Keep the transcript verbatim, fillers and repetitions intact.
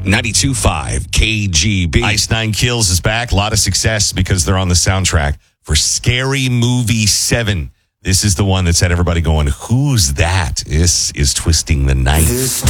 ninety-two point five K G B. Ice Nine Kills is back. A lot of success because they're on the soundtrack for Scary Movie seven. This is the one that's had everybody going, who's that? This is Twisting the Knife. This